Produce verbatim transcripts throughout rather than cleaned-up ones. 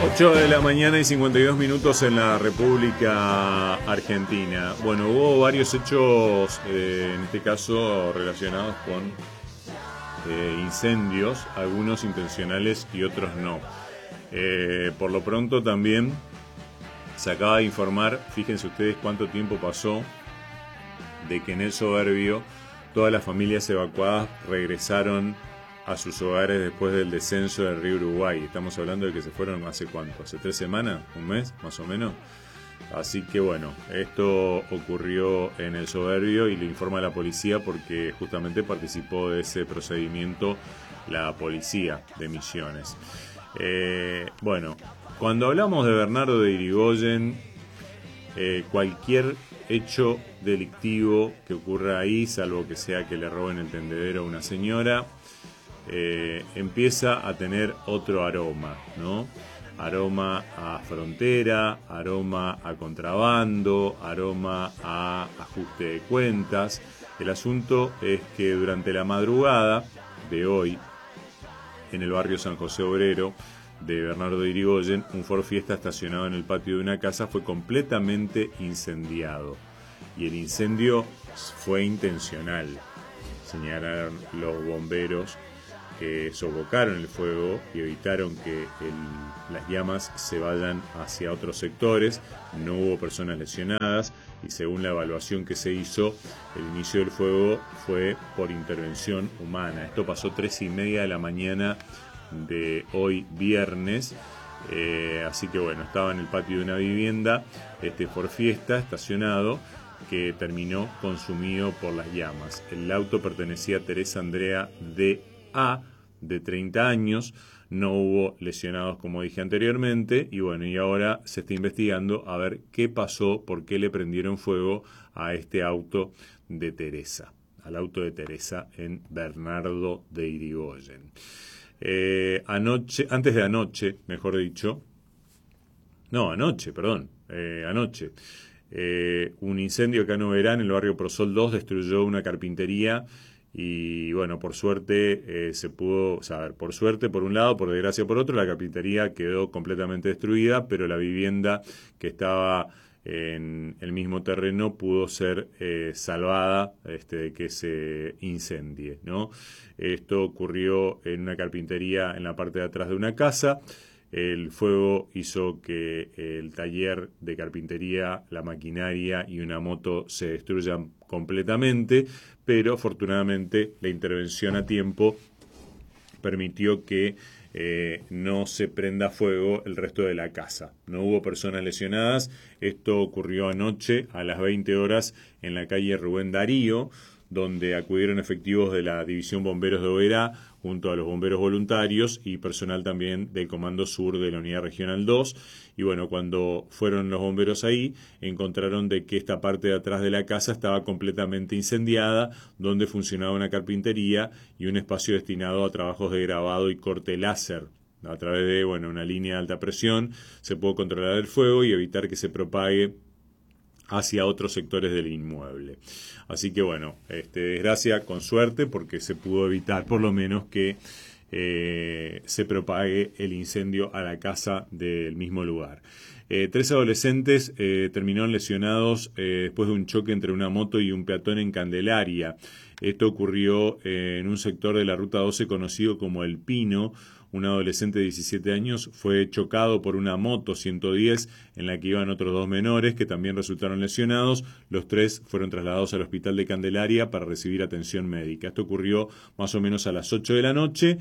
ocho de la mañana y cincuenta y dos minutos en la República Argentina. Bueno, hubo varios hechos, eh, en este caso relacionados con eh, incendios, algunos intencionales y otros no. Eh, por lo pronto también se acaba de informar, fíjense ustedes cuánto tiempo pasó de que en el Soberbio todas las familias evacuadas regresaron a sus hogares después del descenso del río Uruguay. Estamos hablando de que se fueron hace cuánto, hace tres semanas, un mes más o menos. Así que bueno, esto ocurrió en el Soberbio y le informa la policía porque justamente participó de ese procedimiento la policía de Misiones. Eh, bueno, cuando hablamos de Bernardo de Irigoyen, eh, cualquier hecho delictivo que ocurra ahí, salvo que sea que le roben el tendedero a una señora, Eh, empieza a tener otro aroma, ¿no? Aroma a frontera, aroma a contrabando, aroma a ajuste de cuentas. El asunto es que durante la madrugada de hoy, en el barrio San José Obrero de Bernardo de Irigoyen, un Ford Fiesta estacionado en el patio de una casa fue completamente incendiado. Y el incendio fue intencional, señalaron los bomberos, que sofocaron el fuego y evitaron que el, las llamas se vayan hacia otros sectores. No hubo personas lesionadas y según la evaluación que se hizo, el inicio del fuego fue por intervención humana. Esto pasó tres y media de la mañana de hoy viernes. Eh, así que bueno, estaba en el patio de una vivienda este Ford Fiesta estacionado que terminó consumido por las llamas. El auto pertenecía a Teresa Andrea de A, de treinta años, no hubo lesionados como dije anteriormente y bueno, y ahora se está investigando a ver qué pasó, por qué le prendieron fuego a este auto de Teresa, al auto de Teresa en Bernardo de Irigoyen. Eh, anoche, antes de anoche, mejor dicho, no, anoche, perdón, eh, anoche, eh, un incendio acá en Oberá, en el barrio Prosol dos, destruyó una carpintería. Y bueno, por suerte eh, se pudo saber, por suerte por un lado, por desgracia por otro, la carpintería quedó completamente destruida, pero la vivienda que estaba en el mismo terreno pudo ser eh, salvada este, de que se incendie, ¿no? Esto ocurrió en una carpintería en la parte de atrás de una casa. El fuego hizo que el taller de carpintería, la maquinaria y una moto se destruyan completamente, pero afortunadamente la intervención a tiempo permitió que eh, no se prenda fuego el resto de la casa. No hubo personas lesionadas. Esto ocurrió anoche a las veinte horas en la calle Rubén Darío, donde acudieron efectivos de la División Bomberos de Oberá, junto a los bomberos voluntarios y personal también del Comando Sur de la Unidad Regional dos. Y bueno, cuando fueron los bomberos ahí, encontraron de que esta parte de atrás de la casa estaba completamente incendiada, donde funcionaba una carpintería y un espacio destinado a trabajos de grabado y corte láser. A través de bueno, una línea de alta presión se pudo controlar el fuego y evitar que se propague hacia otros sectores del inmueble. Así que bueno, este, desgracia con suerte porque se pudo evitar por lo menos que eh, se propague el incendio a la casa del mismo lugar. Eh, tres adolescentes eh, terminaron lesionados eh, después de un choque entre una moto y un peatón en Candelaria. Esto ocurrió eh, en un sector de la Ruta doce conocido como El Pino. Un adolescente de diecisiete años fue chocado por una moto ciento diez en la que iban otros dos menores que también resultaron lesionados. Los tres fueron trasladados al hospital de Candelaria para recibir atención médica. Esto ocurrió más o menos a las ocho de la noche,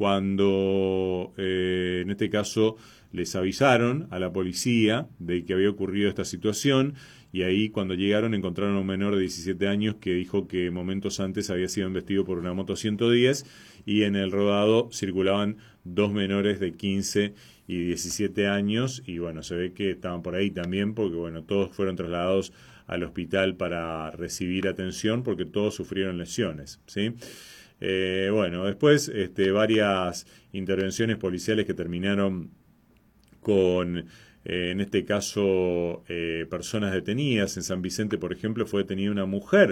cuando eh, en este caso les avisaron a la policía de que había ocurrido esta situación. Y ahí cuando llegaron encontraron a un menor de diecisiete años que dijo que momentos antes había sido embestido por una moto ciento diez y en el rodado circulaban dos menores de quince y diecisiete años y bueno, se ve que estaban por ahí también porque bueno, todos fueron trasladados al hospital para recibir atención porque todos sufrieron lesiones, ¿sí? Eh, bueno, después este, varias intervenciones policiales que terminaron con eh, en este caso eh, personas detenidas. En San Vicente, por ejemplo, fue detenida una mujer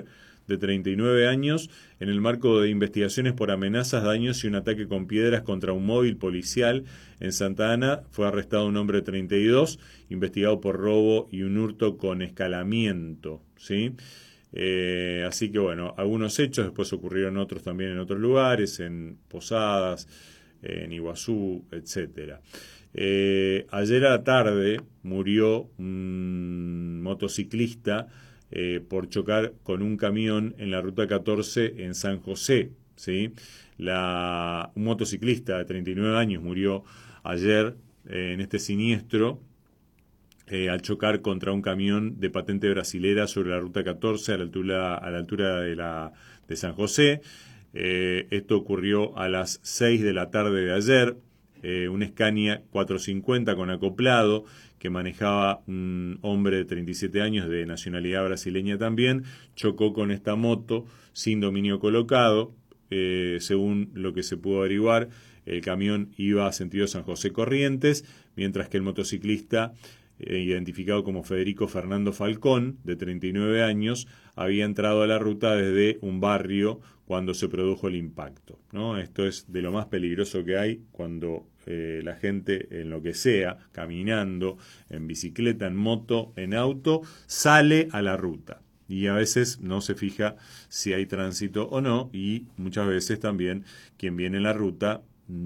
de treinta y nueve años, en el marco de investigaciones por amenazas, daños y un ataque con piedras contra un móvil policial en Santa Ana, fue arrestado un hombre de treinta y dos, investigado por robo y un hurto con escalamiento, ¿sí? Eh, así que bueno, algunos hechos, después ocurrieron otros también en otros lugares, en Posadas, en Iguazú, etcétera. Eh, ayer a la tarde murió un motociclista eh, por chocar con un camión en la ruta catorce en San José, ¿sí? La, un motociclista de treinta y nueve años murió ayer eh, en este siniestro eh, al chocar contra un camión de patente brasilera sobre la ruta catorce a la altura, a la altura de, la, de San José. Eh, esto ocurrió a las seis de la tarde de ayer. Eh, un Scania cuatrocientos cincuenta con acoplado que manejaba un hombre de treinta y siete años de nacionalidad brasileña también, chocó con esta moto sin dominio colocado. Eh, según lo que se pudo averiguar, el camión iba a sentido San José Corrientes, mientras que el motociclista, eh, identificado como Federico Fernando Falcón, de treinta y nueve años, había entrado a la ruta desde un barrio cuando se produjo el impacto, ¿no? Esto es de lo más peligroso que hay cuando eh, la gente, en lo que sea, caminando, en bicicleta, en moto, en auto, sale a la ruta. Y a veces no se fija si hay tránsito o no, y muchas veces también quien viene en la ruta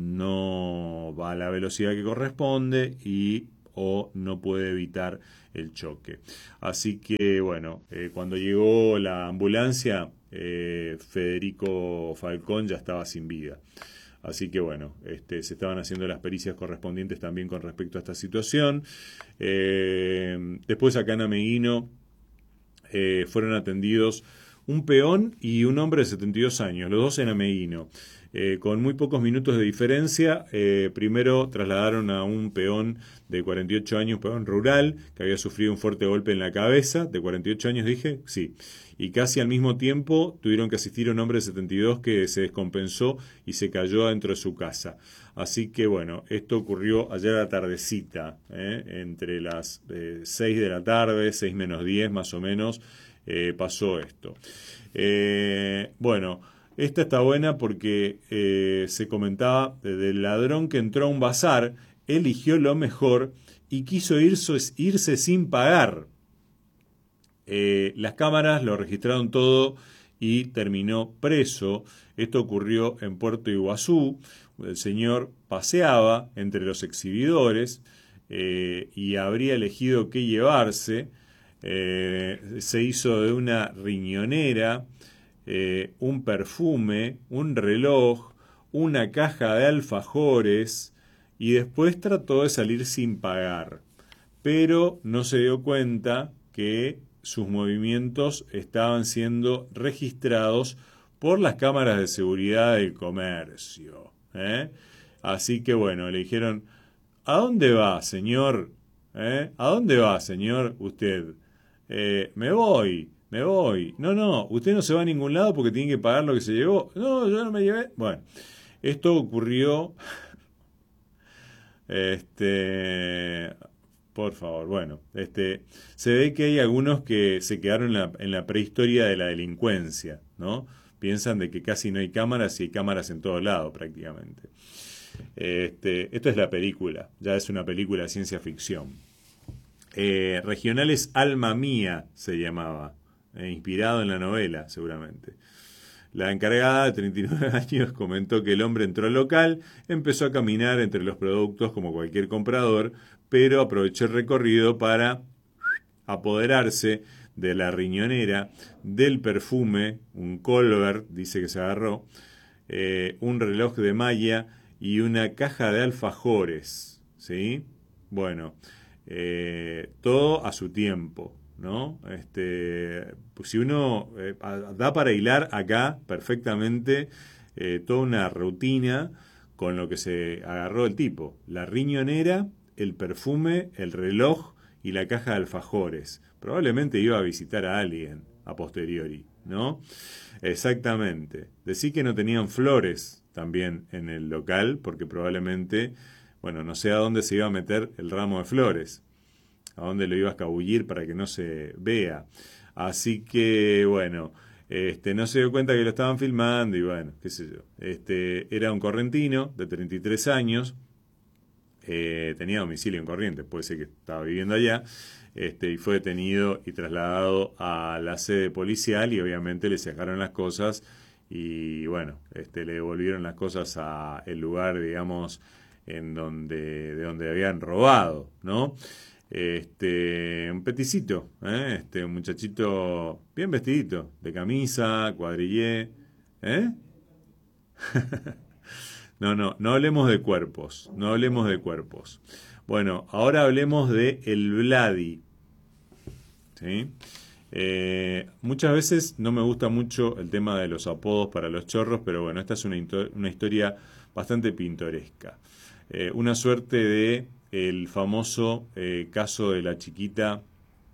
no va a la velocidad que corresponde y o no puede evitar el choque. Así que bueno, eh, cuando llegó la ambulancia, eh, Federico Falcón ya estaba sin vida. Así que bueno, este, se estaban haciendo las pericias correspondientes también con respecto a esta situación. Eh, después acá en Ameguino eh, fueron atendidos un peón y un hombre de setenta y dos años, los dos en Ameguino. Eh, con muy pocos minutos de diferencia, eh, primero trasladaron a un peón de cuarenta y ocho años, peón rural, que había sufrido un fuerte golpe en la cabeza, de cuarenta y ocho años dije, sí, y casi al mismo tiempo tuvieron que asistir a un hombre de setenta y dos que se descompensó y se cayó adentro de su casa. Así que bueno, esto ocurrió ayer a la tardecita, ¿eh? entre las eh, seis de la tarde, seis menos diez más o menos, eh, pasó esto. Eh, bueno, esta está buena porque eh, se comentaba del ladrón que entró a un bazar, eligió lo mejor y quiso irse, irse sin pagar. Eh, las cámaras lo registraron todo y terminó preso. Esto ocurrió en Puerto Iguazú. El señor paseaba entre los exhibidores eh, y habría elegido qué llevarse. Eh, se hizo de una riñonera, eh, un perfume, un reloj, una caja de alfajores y después trató de salir sin pagar. Pero no se dio cuenta que sus movimientos estaban siendo registrados por las cámaras de seguridad del comercio, ¿eh? Así que bueno, le dijeron, ¿a dónde va, señor? ¿Eh? ¿A dónde va, señor, usted? Eh, me voy, me voy. No, no, usted no se va a ningún lado porque tiene que pagar lo que se llevó. No, yo no me llevé. Bueno, esto ocurrió... Este... Por favor, bueno, este, se ve que hay algunos que se quedaron en la, en la prehistoria de la delincuencia, ¿no? Piensan de que casi no hay cámaras y hay cámaras en todos lados prácticamente. Este, esto es la película, ya es una película de ciencia ficción. Eh, Regionales Alma Mía se llamaba, eh, inspirado en la novela seguramente. La encargada de treinta y nueve años comentó que el hombre entró al local, empezó a caminar entre los productos como cualquier comprador, pero aprovechó el recorrido para apoderarse de la riñonera, del perfume, un Colbert, dice que se agarró, eh, un reloj de malla y una caja de alfajores, ¿sí? Bueno, eh, todo a su tiempo, ¿no? Este, pues si uno eh, da para hilar acá perfectamente eh, toda una rutina con lo que se agarró el tipo, la riñonera, el perfume, el reloj y la caja de alfajores. Probablemente iba a visitar a alguien a posteriori, ¿no? Exactamente. Decí que no tenían flores también en el local, porque probablemente, bueno, no sé a dónde se iba a meter el ramo de flores, a dónde lo iba a escabullir para que no se vea. Así que, bueno, Este, no se dio cuenta que lo estaban filmando y bueno, qué sé yo. Este, era un correntino de treinta y tres años, eh, tenía domicilio en Corrientes, puede ser que estaba viviendo allá, este, y fue detenido y trasladado a la sede policial y obviamente le sacaron las cosas y bueno, este, le devolvieron las cosas a el lugar, digamos, en donde, de donde habían robado, ¿no? Este, un peticito, ¿eh? Este, un muchachito bien vestidito, de camisa, cuadrillé, ¿eh? No, no, no hablemos de cuerpos, no hablemos de cuerpos. Bueno, ahora hablemos de el Vladi, ¿sí? Eh, muchas veces no me gusta mucho el tema de los apodos para los chorros, pero bueno, esta es una, una historia bastante pintoresca. Eh, una suerte de el famoso eh, caso de la chiquita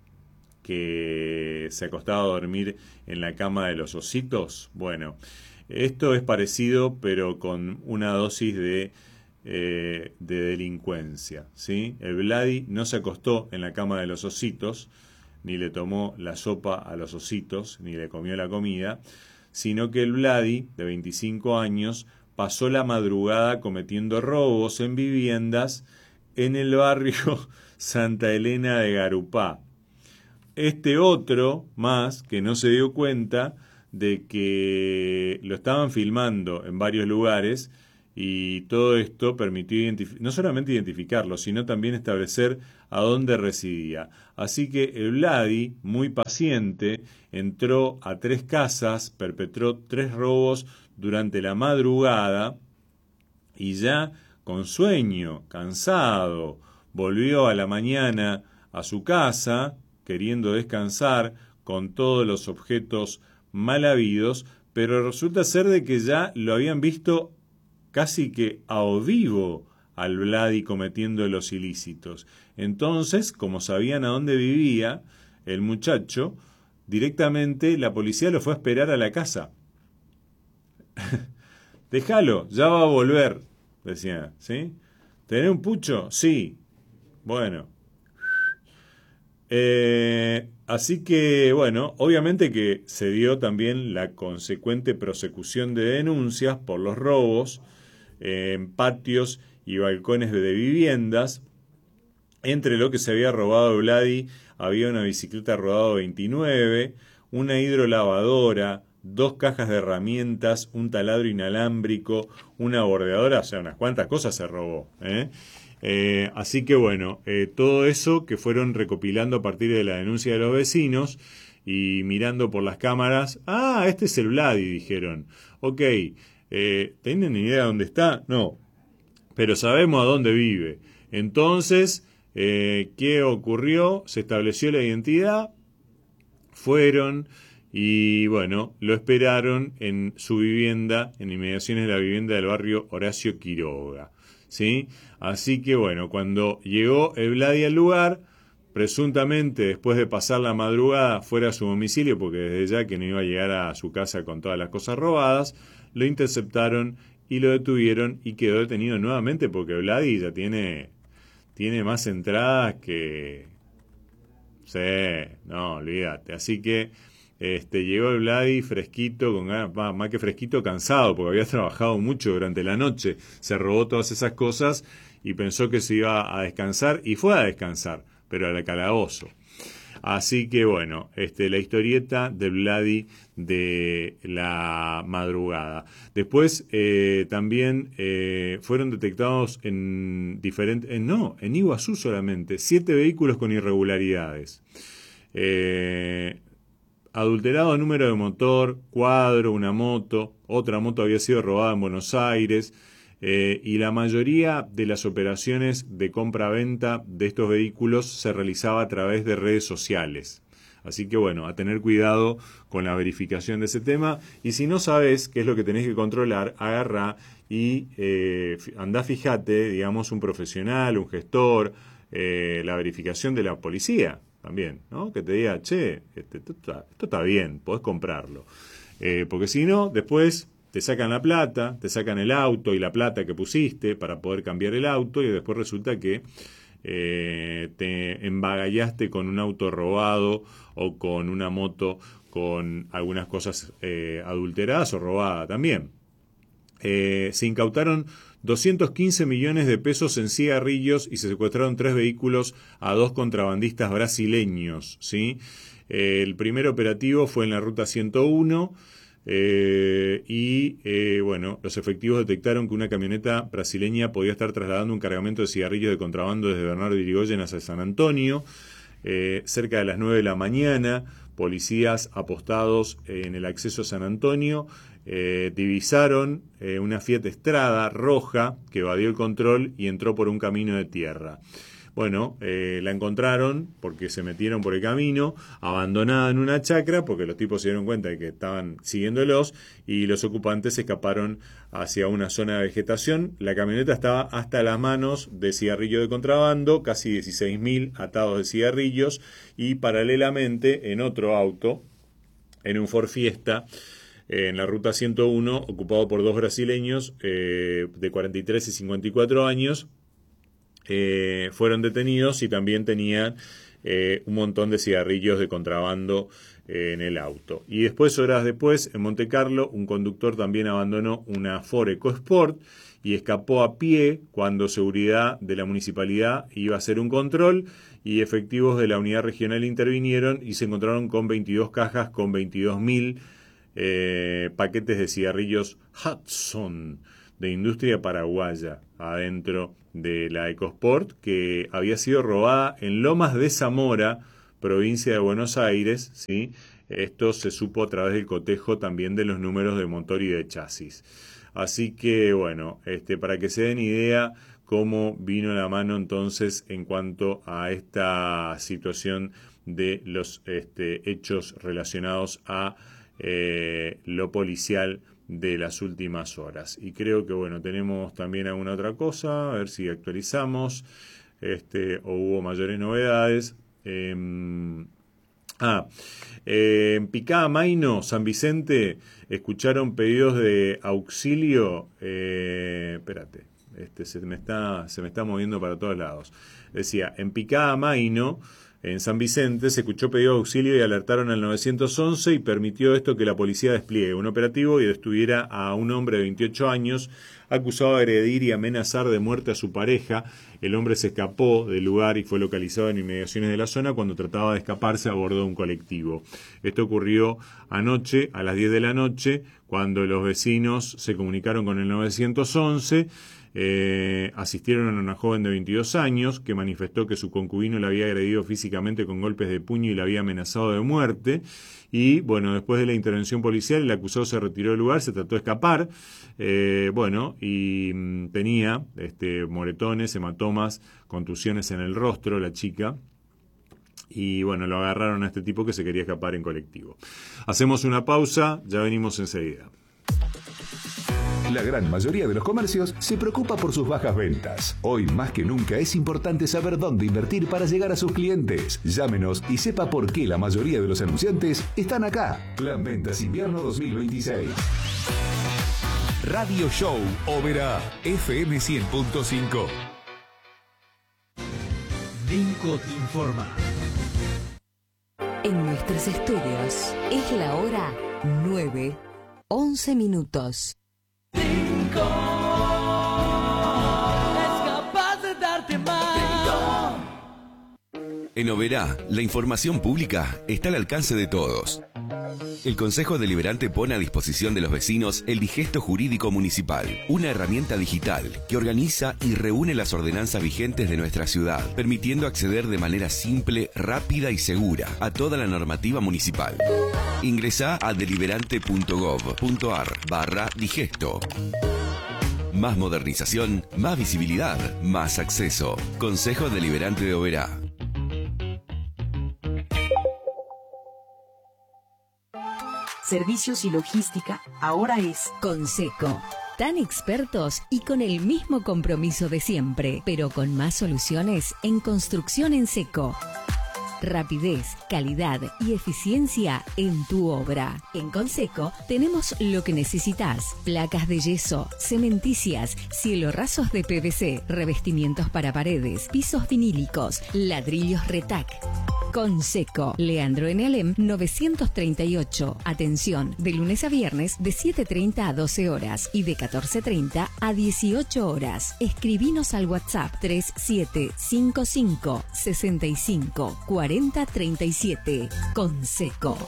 que se acostaba a dormir en la cama de los ositos. Bueno, esto es parecido, pero con una dosis de, eh, de delincuencia, ¿sí? El Vladi no se acostó en la cama de los ositos, ni le tomó la sopa a los ositos, ni le comió la comida, sino que el Vladi, de veinticinco años, pasó la madrugada cometiendo robos en viviendas en el barrio Santa Elena de Garupá. Este otro más que no se dio cuenta de que lo estaban filmando en varios lugares y todo esto permitió no solamente identificarlo, sino también establecer a dónde residía. Así que el Vladi, muy paciente, entró a tres casas, perpetró tres robos durante la madrugada y ya con sueño, cansado, volvió a la mañana a su casa, queriendo descansar con todos los objetos mal habidos, pero resulta ser de que ya lo habían visto casi que a vivo al Vladi cometiendo los ilícitos. Entonces, como sabían a dónde vivía el muchacho, directamente la policía lo fue a esperar a la casa. Déjalo, ya va a volver, decía, ¿sí? ¿Tenés un pucho? Sí. Bueno. Eh, así que, bueno, obviamente que se dio también la consecuente prosecución de denuncias por los robos eh, en patios y balcones de viviendas. Entre lo que se había robado Vladi había una bicicleta rodado veintinueve, una hidrolavadora, dos cajas de herramientas, un taladro inalámbrico, una bordeadora, o sea, unas cuantas cosas se robó, ¿eh? Eh, así que bueno, eh, todo eso que fueron recopilando a partir de la denuncia de los vecinos y mirando por las cámaras, ah, este es el Vladi, dijeron. Ok, eh, ¿tienen ni idea de dónde está? No, pero sabemos a dónde vive. Entonces, eh, ¿qué ocurrió? Se estableció la identidad, fueron y bueno, lo esperaron en su vivienda, en inmediaciones de la vivienda del barrio Horacio Quiroga, ¿sí? Así que bueno, cuando llegó el Vladi al lugar, presuntamente después de pasar la madrugada fuera a su domicilio, porque desde ya que no iba a llegar a su casa con todas las cosas robadas, lo interceptaron y lo detuvieron y quedó detenido nuevamente porque Vladi ya tiene, tiene más entradas que... Sí, no, olvídate. Así que este, llegó el Vladi fresquito, con ganas, más, más que fresquito, cansado, porque había trabajado mucho durante la noche. Se robó todas esas cosas y pensó que se iba a descansar y fue a descansar, pero al calabozo. Así que bueno, este, la historieta de Vladi de la madrugada. Después eh, también eh, fueron detectados en diferentes, en, no, en Iguazú solamente, siete vehículos con irregularidades. Eh, adulterado número de motor, cuadro, una moto, otra moto había sido robada en Buenos Aires. Eh, y la mayoría de las operaciones de compra-venta de estos vehículos se realizaba a través de redes sociales. Así que bueno, a tener cuidado con la verificación de ese tema. Y si no sabes qué es lo que tenés que controlar, agarrá y eh, andá, fíjate, digamos, un profesional, un gestor, eh, la verificación de la policía también, ¿no? Que te diga, che, este, esto, está, esto está bien, podés comprarlo. Eh, porque si no, después... te sacan la plata, te sacan el auto y la plata que pusiste para poder cambiar el auto y después resulta que eh, te embagallaste con un auto robado o con una moto con algunas cosas eh, adulteradas o robadas también. Eh, se incautaron doscientos quince millones de pesos en cigarrillos y se secuestraron tres vehículos a dos contrabandistas brasileños, ¿sí? Eh, el primer operativo fue en la ruta ciento uno eh, y, eh, bueno, los efectivos detectaron que una camioneta brasileña podía estar trasladando un cargamento de cigarrillos de contrabando desde Bernardo de Irigoyen hacia San Antonio. Eh, cerca de las nueve de la mañana, policías apostados en el acceso a San Antonio eh, divisaron eh, una Fiat Strada roja que evadió el control y entró por un camino de tierra. Bueno, eh, la encontraron porque se metieron por el camino, abandonada en una chacra, porque los tipos se dieron cuenta de que estaban siguiéndolos y los ocupantes escaparon hacia una zona de vegetación. La camioneta estaba hasta las manos de cigarrillo de contrabando, casi dieciséis mil atados de cigarrillos, y paralelamente en otro auto, en un Ford Fiesta, eh, en la ruta ciento uno, ocupado por dos brasileños eh, de cuarenta y tres y cincuenta y cuatro años, Eh, fueron detenidos y también tenían eh, un montón de cigarrillos de contrabando eh, en el auto. Y después, horas después, en Monte Carlo, un conductor también abandonó una Ford EcoSport y escapó a pie cuando seguridad de la municipalidad iba a hacer un control y efectivos de la unidad regional intervinieron y se encontraron con veintidós cajas con veintidós mil eh, paquetes de cigarrillos Hudson de industria paraguaya adentro de la EcoSport, que había sido robada en Lomas de Zamora, provincia de Buenos Aires, ¿sí? Esto se supo a través del cotejo también de los números de motor y de chasis. Así que, bueno, este, para que se den idea cómo vino la mano entonces en cuanto a esta situación de los este, hechos relacionados a eh, lo policial de las últimas horas. Y creo que, bueno, tenemos también alguna otra cosa, a ver si actualizamos este, o hubo mayores novedades. Eh, ah, eh, en Picada Maino, San Vicente, escucharon pedidos de auxilio. Eh, espérate, este, se me está, se me está moviendo para todos lados. Decía, en Picada Maino, en San Vicente, se escuchó pedido de auxilio y alertaron al nueve once y permitió esto que la policía despliegue un operativo y detuviera a un hombre de veintiocho años acusado de agredir y amenazar de muerte a su pareja. El hombre se escapó del lugar y fue localizado en inmediaciones de la zona cuando trataba de escaparse a bordo de un colectivo. Esto ocurrió anoche a las diez de la noche cuando los vecinos se comunicaron con el nueve once. Eh, asistieron a una joven de veintidós años que manifestó que su concubino la había agredido físicamente con golpes de puño y la había amenazado de muerte. Y bueno, después de la intervención policial, el acusado se retiró del lugar, se trató de escapar, eh, bueno, y mm, tenía este, moretones, hematomas, contusiones en el rostro, la chica. Y bueno, lo agarraron a este tipo que se quería escapar en colectivo. Hacemos una pausa, ya venimos enseguida. La gran mayoría de los comercios se preocupa por sus bajas ventas. Hoy más que nunca es importante saber dónde invertir para llegar a sus clientes. Llámenos y sepa por qué la mayoría de los anunciantes están acá. Plan Ventas Invierno dos mil veintiséis. Radio Show Oberá F M cien punto cinco. Vinco te informa. En nuestros estudios es la hora nueve, once minutos. Vinco es capaz de darte más. En Oberá, la información pública está al alcance de todos. El Consejo Deliberante pone a disposición de los vecinos el Digesto Jurídico Municipal, una herramienta digital que organiza y reúne las ordenanzas vigentes de nuestra ciudad, permitiendo acceder de manera simple, rápida y segura a toda la normativa municipal. Ingresá a deliberante punto gov punto ar barra digesto. Más modernización, más visibilidad, más acceso. Consejo Deliberante de Oberá. Servicios y logística ahora es Conseco. Tan expertos y con el mismo compromiso de siempre, pero con más soluciones en construcción en seco. Rapidez, calidad y eficiencia en tu obra. En Conseco tenemos lo que necesitas: placas de yeso, cementicias, cielo rasos de P V C, revestimientos para paredes, pisos vinílicos, ladrillos Retac. Conseco, Leandro en Alem novecientos treinta y ocho. Atención, de lunes a viernes de siete treinta a doce horas y de catorce treinta a dieciocho horas. Escribinos al WhatsApp tres siete cinco cinco, seis cinco, cuatro cero tres siete. Conseco.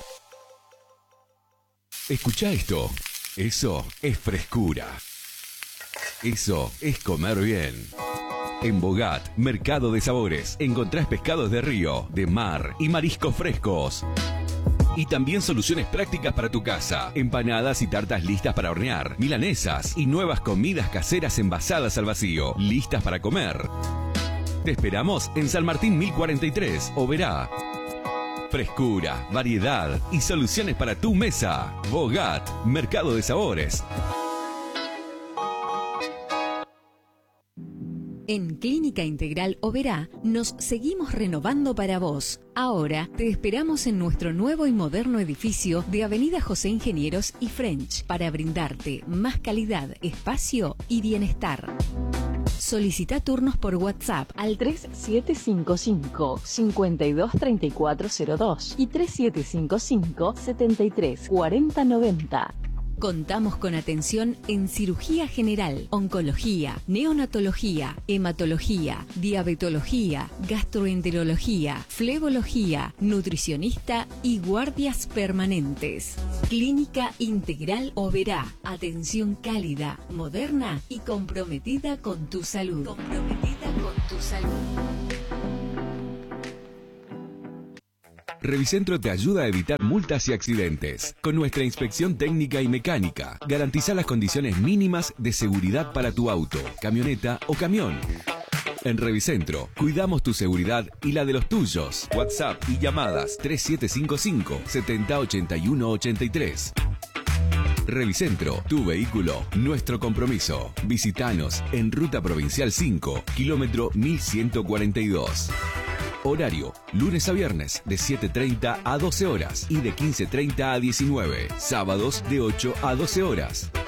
Escucha esto. Eso es frescura. Eso es comer bien. En Bogat, Mercado de Sabores, encontrás pescados de río, de mar y mariscos frescos. Y también soluciones prácticas para tu casa. Empanadas y tartas listas para hornear, milanesas y nuevas comidas caseras envasadas al vacío, listas para comer. Te esperamos en San Martín mil cuarenta y tres, Oberá. Frescura, variedad y soluciones para tu mesa. Bogat, Mercado de Sabores. En Clínica Integral Oberá nos seguimos renovando para vos. Ahora te esperamos en nuestro nuevo y moderno edificio de Avenida José Ingenieros y French para brindarte más calidad, espacio y bienestar. Solicita turnos por WhatsApp al tres siete cinco cinco, cinco dos tres cuatro cero dos y tres siete cinco cinco, siete tres cuatro cero nueve cero. Contamos con atención en cirugía general, oncología, neonatología, hematología, diabetología, gastroenterología, flebología, nutricionista y guardias permanentes. Clínica Integral Oberá. Atención cálida, moderna y comprometida con tu salud. Comprometida con tu salud. Revicentro te ayuda a evitar multas y accidentes. Con nuestra inspección técnica y mecánica, garantiza las condiciones mínimas de seguridad para tu auto, camioneta o camión. En Revicentro, cuidamos tu seguridad y la de los tuyos. WhatsApp y llamadas tres siete cinco cinco, siete cero ocho uno ocho tres. Revicentro, tu vehículo, nuestro compromiso. Visítanos en Ruta Provincial cinco, kilómetro mil ciento cuarenta y dos. Horario, lunes a viernes de siete treinta a doce horas y de quince treinta a diecinueve. Sábados de ocho a doce horas.